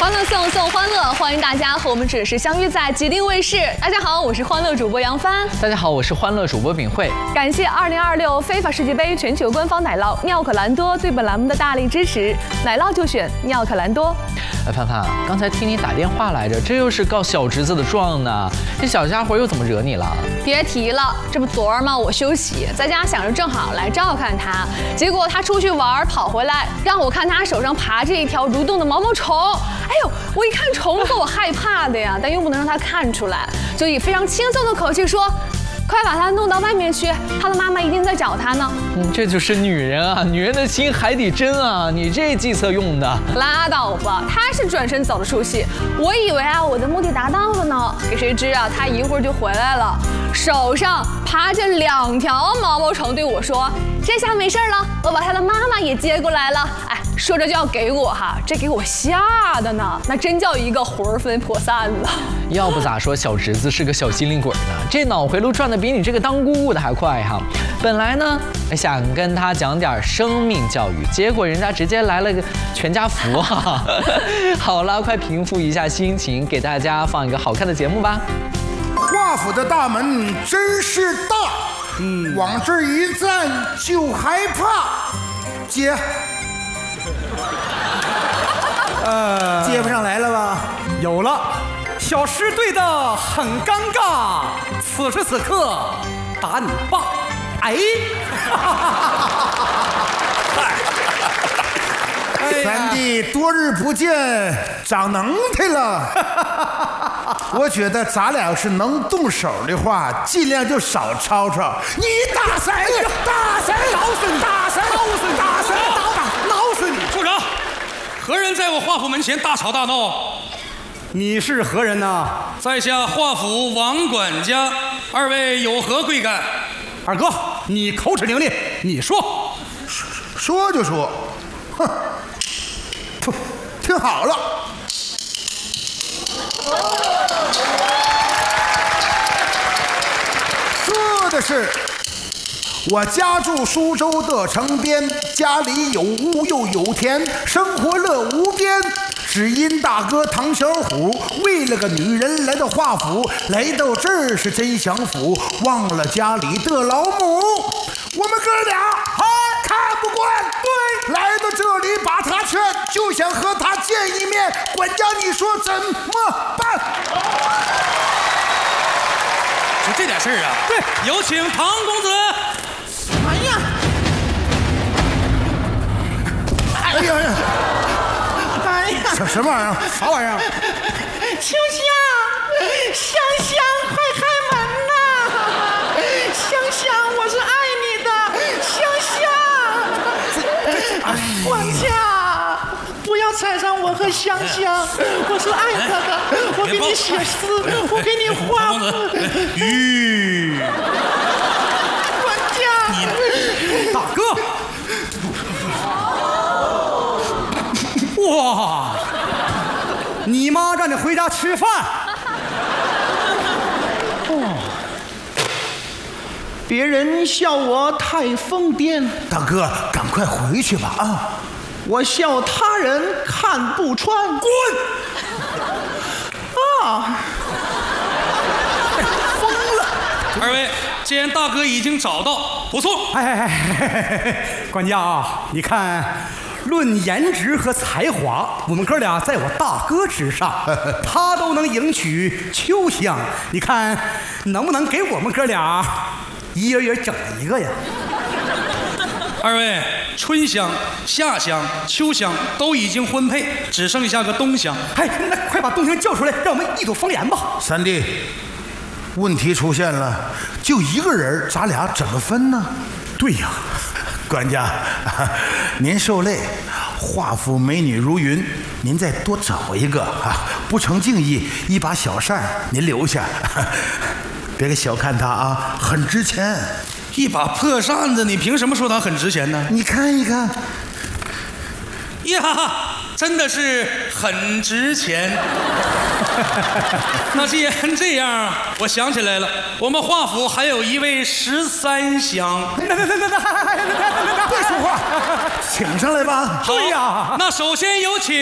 欢乐送送欢乐，欢迎大家和我们准时相遇在吉林卫视。大家好，我是欢乐主播杨帆。 大家好，我是欢乐主播秉慧。 感谢2026非法世界杯全球官方奶酪妙可蓝多对本栏目的大力支持，奶酪就选妙可蓝多。 范范，刚才听你打电话来着，这又是告小侄子的状呢，这小家伙又怎么惹你了？ 别提了，这不昨儿吗？我休息在家，想着正好来照看他，结果他出去玩跑回来，让我看他手上爬着一条蠕动的毛毛虫。哎呦，我一看虫子，我害怕的呀，但又不能让他看出来，就以非常轻松的口气说：“快把他弄到外面去，他的妈妈一定在找他呢。” 这就是女人啊，女人的心海底针啊，你这计策用的。 拉倒吧，他是转身走的出息，我以为啊我的目的达到了呢，可谁知啊他一会儿就回来了，手上爬着2条毛毛虫，对我说：“这下没事了，我把他的妈妈也接过来了。”哎，说着就要给我哈，这给我吓的呢，那真叫一个魂飞魄散了。 要不咋说小侄子是个小机灵鬼呢，这脑回路转的比你这个当姑姑的还快哈。本来呢想跟他讲点生命教育，结果人家直接来了个全家福哈。好了，快平复一下心情，给大家放一个好看的节目吧。 华府的大门真是大，往这儿一站就害怕。接，接不上来了吧？ 有了，小师对的很尴尬。此时此刻，打你爸！哎， 三弟多日不见，长能耐了。我觉得咱俩要是能动手的话，尽量就少吵吵。你大三，大三， 挠死你！ 大三， 挠死你！ 大三， 挠死你！ 处长，何人在我华府门前大吵大闹？ 你是何人呐？ 在下华府王管家，二位有何贵干？ 二哥，你口齿伶俐，你说。 说就说，哼，听好了。说的是我家住苏州的城边，家里有屋又有田，生活乐无边。只因大哥唐小虎为了个女人来到华府，来到这儿是真享福，忘了家里的老母。我们哥俩看不惯，对，来到这里把他劝，就想和他见一面。管家，你说怎么办？ 就这点事儿啊？ 对， 有请唐公子。 哎呀！哎呀呀！ 哎呀， 什么玩意儿？啥玩意儿？ 秋香，香香，快开门呐！香香，我是爱你的，香香。管家，不要踩伤我和香香，我是爱她的，我给你写诗，我给你画。管家， 大哥。哇！你妈让你回家吃饭。 哦，别人笑我太疯癫， 大哥，赶快回去吧啊！ 我笑他人看不穿。 滚！ 啊！ 疯了！ 二位，既然大哥已经找到，不错。 管家啊，你看。论颜值和才华，我们哥俩在我大哥之上，他都能迎娶秋香，你看能不能给我们哥俩一人整一个呀？ 二位，春香、夏香、秋香都已经婚配，只剩下个冬香。 哎，那快把冬香叫出来，让我们一睹芳颜吧。 三弟，问题出现了，就一个人，咱俩怎么分呢？ 对呀。 管家，您受累，华府美女如云，您再多找一个啊！不成敬意，一把小扇您留下，别给小看它啊，很值钱。 一把破扇子，你凭什么说它很值钱呢？ 你看一看， 呀，真的是很值钱。那既然这样，我想起来了，我们华府还有一位13香。 别说话，请上来吧。 对呀，那首先有请。